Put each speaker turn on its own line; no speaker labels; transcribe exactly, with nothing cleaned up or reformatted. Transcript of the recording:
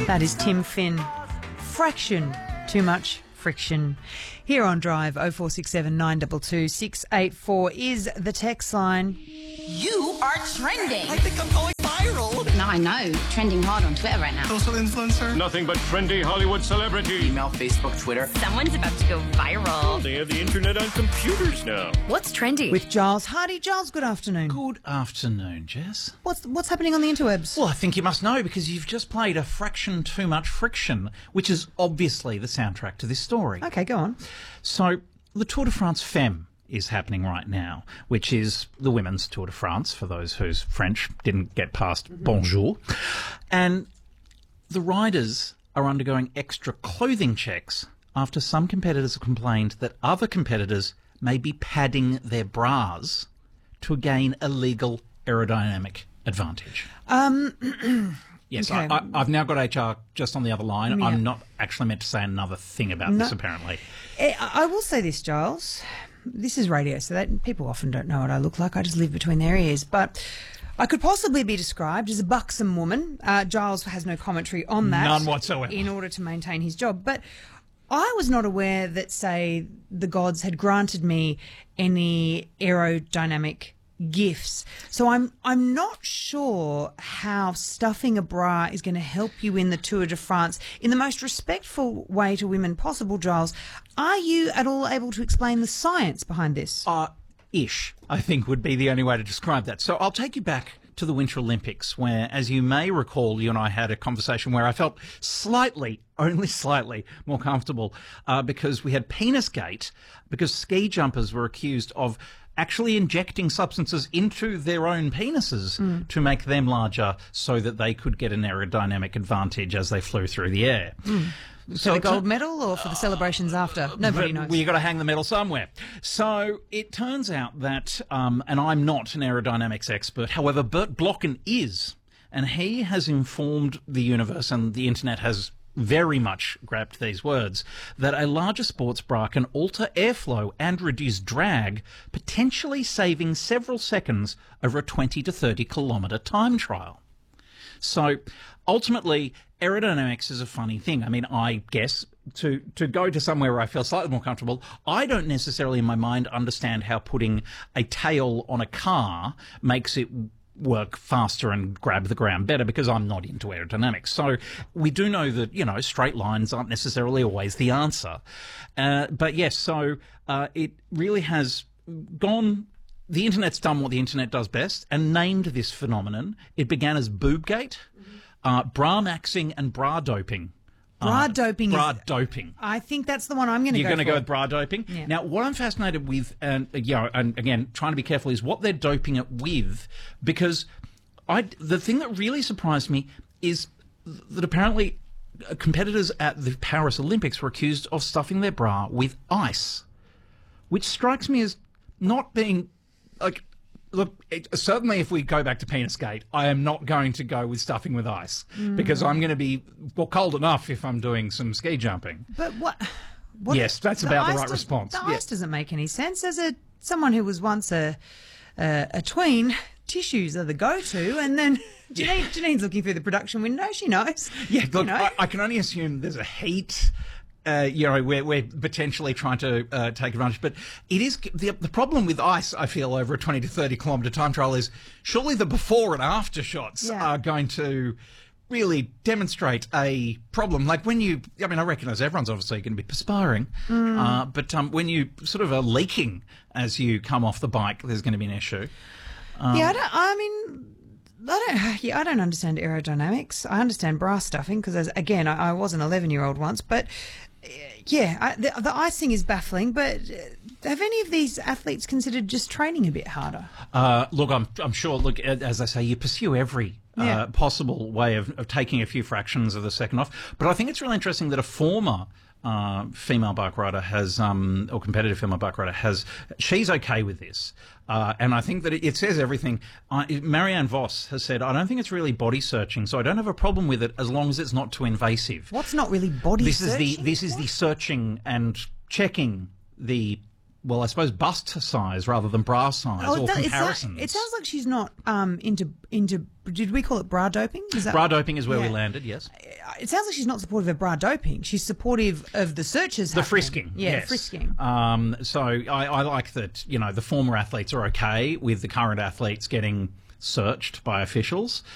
That is Tim Finn. Fraction. Too much friction. Here on Drive, oh four six seven, nine two two, six eight four is the text line.
You are trending.
I think I'm going viral.
No, I know. Trending hard on Twitter right now.
Social influencer.
Nothing but trendy Hollywood celebrity.
Email, Facebook, Twitter.
Someone's about to go viral.
They have the internet on computers now.
What's trending?
With Giles Hardy. Giles, good afternoon.
Good afternoon, Jess.
What's what's happening on the interwebs?
Well, I think you must know because you've just played a fraction too much friction, which is obviously the soundtrack to this story.
Okay, go on.
So, the Tour de France Femme is happening right now, which is the women's Tour de France, for those whose French didn't get past bonjour. And the riders are undergoing extra clothing checks after some competitors have complained that other competitors may be padding their bras to gain a legal aerodynamic advantage.
Um...
Yes,
Okay.
I, I, I've now got H R just on the other line.
Yeah.
I'm not actually meant to say another thing about
No.
this, apparently.
I I will say this, Giles. This is radio, so that people often don't know what I look like. I just live between their ears. But I could possibly be described as a buxom woman. Uh, Giles has no commentary on that.
None whatsoever.
In order to maintain his job. But I was not aware that, say, the gods had granted me any aerodynamic gifts. So I'm I'm not sure how stuffing a bra is going to help you in the Tour de France in the most respectful way to women possible, Giles. Are you at all able to explain the science behind this?
Uh, ish, I think, would be the only way to describe that. So I'll take you back to the Winter Olympics, where, as you may recall, you and I had a conversation where I felt slightly, only slightly, more comfortable uh, because we had Penisgate, because ski jumpers were accused of actually injecting substances into their own penises mm. to make them larger so that they could get an aerodynamic advantage as they flew through the air.
Mm.
So
for the gold medal or for the celebrations after? Nobody knows.
Well, you've got to hang the medal somewhere. So it turns out that, um, and I'm not an aerodynamics expert, however, Bert Blocken is, and he has informed the universe, and the internet has very much grabbed these words, that a larger sports bra can alter airflow and reduce drag, potentially saving several seconds over a twenty to thirty kilometre time trial. So ultimately, aerodynamics is a funny thing. I mean, I guess to to go to somewhere where I feel slightly more comfortable, I don't necessarily in my mind understand how putting a tail on a car makes it work faster and grab the ground better, because I'm not into aerodynamics. So we do know that, you know, straight lines aren't necessarily always the answer. Uh, but yes, so uh, it really has gone... The internet's done what the internet does best and named this phenomenon. It began as boobgate, uh, bra maxing and bra doping.
Bra
Uh,
doping
bra
is...
doping.
I think that's the one I'm going to go
You're going to
for.
go with bra doping?
Yeah.
Now, what I'm fascinated with, and you know, and again, trying to be careful, is what they're doping it with, because I, the thing that really surprised me is that apparently competitors at the Paris Olympics were accused of stuffing their bra with ice, which strikes me as not being, like, look, it, certainly if we go back to Penisgate, I am not going to go with stuffing with ice mm. because I'm going to be, well, cold enough if I'm doing some ski jumping.
But what... what
yes, that's about the right
does,
response.
The
yes.
ice doesn't make any sense. As a someone who was once a uh, a tween, tissues are the go-to, and then Janine, Janine's looking through the production window. She knows.
Yeah, look,
you know.
I, I can only assume there's a heat... Uh, you know, we're, we're potentially trying to uh, take advantage. But it is the, the problem with ice, I feel, over a twenty to thirty kilometre time trial is surely the before and after shots
yeah.
are going to really demonstrate a problem. Like when you, I mean, I recognise everyone's obviously going to be perspiring, mm. uh, but um, when you sort of are leaking as you come off the bike, there's going to be an issue. Um,
yeah, I, don't, I mean... I don't, yeah, I don't understand aerodynamics. I understand bra stuffing because, again, I, I was an eleven-year-old once. But, uh, yeah, I, the, the icing is baffling. But uh, have any of these athletes considered just training a bit harder?
Uh, look, I'm, I'm sure, look, as I say, you pursue every uh,
yeah.
possible way of, of taking a few fractions of the second off. But I think it's really interesting that a former... Uh, female bike rider has, um, or competitive female bike rider has, she's okay with this. Uh, and I think that it, it says everything. Uh, Marianne Vos has said, I don't think it's really body searching, so I don't have a problem with it as long as it's not too invasive.
What's not really body
this
searching?
Is the, this is
what?
the searching and checking the well, I suppose bust size rather than bra size
Oh,
or
that- it's
comparisons.
like- it sounds like she's not um, into into. Did we call it bra doping? Is that,
Bra doping is where we
Yeah.
landed, yes.
It sounds like she's not supportive of bra doping. She's supportive of the searches.
The
happening.
frisking,
Yeah,
yes.
the frisking.
Um, so I, I like that, you know, the former athletes are okay with the current athletes getting searched by officials.